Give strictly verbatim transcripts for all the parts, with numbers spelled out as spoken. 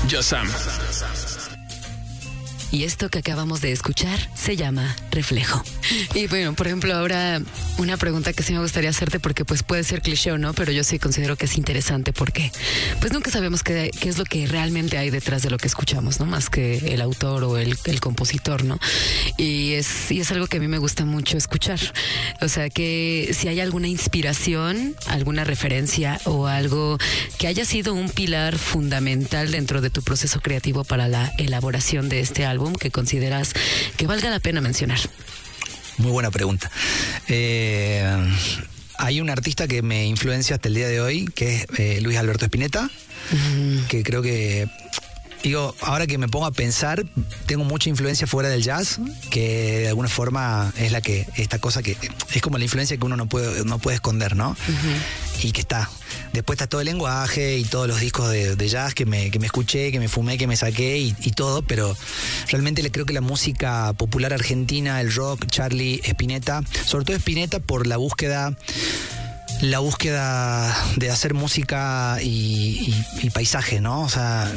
Yasam. Y esto que acabamos de escuchar se llama Reflejo. Y bueno, por ejemplo, ahora una pregunta que sí me gustaría hacerte, porque pues puede ser cliché o no, pero yo sí considero que es interesante porque pues nunca sabemos qué, qué es lo que realmente hay detrás de lo que escuchamos, ¿no? Más que el autor o el, el compositor, ¿no? Y es, y es algo que a mí me gusta mucho escuchar. O sea, que si hay alguna inspiración, alguna referencia o algo que haya sido un pilar fundamental dentro de tu proceso creativo para la elaboración de este álbum, que consideras que valga la pena mencionar. Muy buena pregunta. Eh, hay un artista que me influencia hasta el día de hoy, que es eh, Luis Alberto Spinetta, uh-huh. que creo que, digo, ahora que me pongo a pensar, tengo mucha influencia fuera del jazz, que de alguna forma es la que, esta cosa que es como la influencia que uno no puede, no puede esconder, ¿no? Uh-huh. Y que está. Después está todo el lenguaje y todos los discos de, de jazz que me, que me escuché, que me fumé, que me saqué y, y todo, pero realmente le creo que la música popular argentina, el rock, Charlie, Spinetta, sobre todo Spinetta por la búsqueda, la búsqueda de hacer música y, y, y paisaje, ¿no? O sea,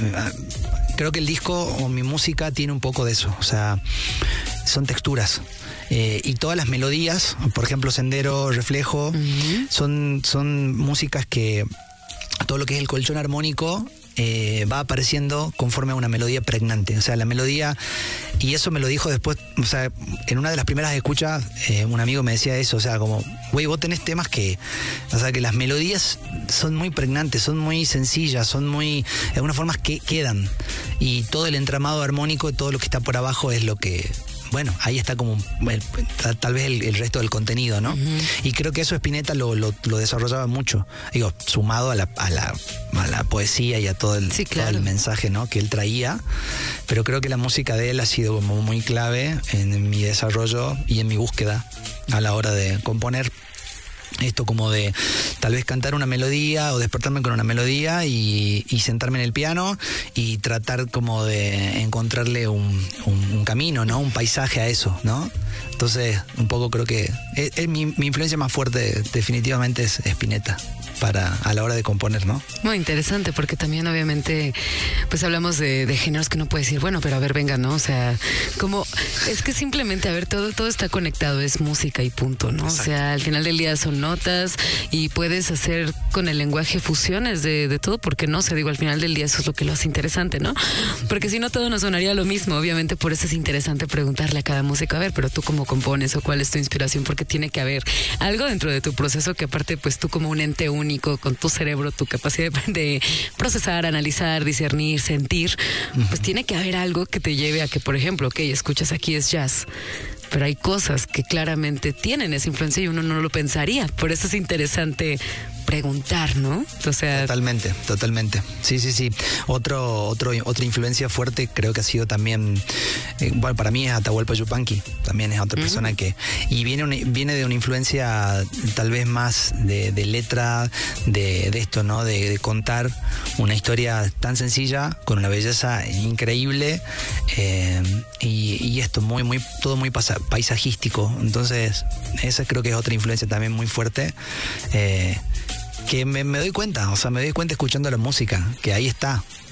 creo que el disco o mi música tiene un poco de eso, o sea, son texturas. Eh, y todas las melodías, por ejemplo Sendero, Reflejo, uh-huh. son, son músicas que todo lo que es el colchón armónico eh, va apareciendo conforme a una melodía pregnante. O sea, la melodía, y eso me lo dijo después, o sea, en una de las primeras escuchas, eh, un amigo me decía eso, o sea, como, güey, vos tenés temas que, o sea, que las melodías son muy pregnantes, son muy sencillas, son muy, de alguna forma que quedan, y todo el entramado armónico, todo lo que está por abajo es lo que... Bueno, ahí está como el, tal vez el, el resto del contenido, ¿no? Uh-huh. Y creo que eso Spinetta lo, lo, lo desarrollaba mucho. Digo, sumado a la, a la, a la poesía y a todo el, sí, claro. todo el mensaje, ¿no? que él traía. Pero creo que la música de él ha sido como muy clave en mi desarrollo y en mi búsqueda a la hora de componer. Esto como de tal vez cantar una melodía o despertarme con una melodía y, y sentarme en el piano y tratar como de encontrarle un, un, un camino, ¿no? Un paisaje a eso, ¿no? Entonces, un poco creo que es, es mi, mi influencia más fuerte definitivamente es Spinetta para a la hora de componer, ¿no? Muy interesante, porque también obviamente pues hablamos de, de géneros que no puedes decir, bueno, pero a ver, venga, ¿no? O sea, como es que simplemente, a ver, todo, todo está conectado, es música y punto, ¿no? Exacto. O sea, al final del día son notas y puedes hacer con el lenguaje fusiones de, de todo, porque no, o sea, digo, al final del día eso es lo que lo hace interesante, ¿no? Porque si no, todo nos sonaría lo mismo. Obviamente por eso es interesante preguntarle a cada músico, a ver, pero tú cómo compones o cuál es tu inspiración, porque tiene que haber algo dentro de tu proceso que aparte, pues tú como un ente único con tu cerebro, tu capacidad de, de procesar, analizar, discernir, sentir, pues tiene que haber algo que te lleve a que, por ejemplo, ok, escuchas aquí es jazz, pero hay cosas que claramente tienen esa influencia y uno no lo pensaría. Por eso es interesante preguntar, ¿no? O sea, totalmente, totalmente. Sí, sí, sí. Otro, otro, otra influencia fuerte creo que ha sido también, eh, bueno, para mí es Atahualpa Yupanqui, también es otra uh-huh. persona que, y viene, una, viene de una influencia tal vez más de, de letra, de, de esto, ¿no? De, de contar una historia tan sencilla, con una belleza increíble, eh, y, y esto muy, muy, todo muy pasa, paisajístico. Entonces, esa creo que es otra influencia también muy fuerte, eh, que me, me doy cuenta, o sea, me doy cuenta escuchando la música, que ahí está.